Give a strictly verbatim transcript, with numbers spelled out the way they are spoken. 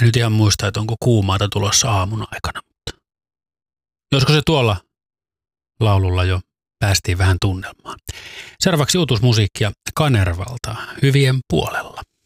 En nyt ihan muista, että onko kuumaata tulossa aamun aikana, mutta josko se tuolla laululla jo päästiin vähän tunnelmaan. Seuraavaksi uutuusmusiikkia Kanervalta Hyvien puolella.